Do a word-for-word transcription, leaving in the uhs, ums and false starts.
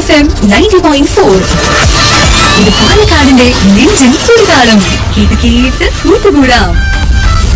F M ninety point four. ഇത് പാലക്കാടിന്റെ നെഞ്ചിൻ തുടിതാളം. കേട്ട് കേട്ട് കൂട്ടുകൂടാം.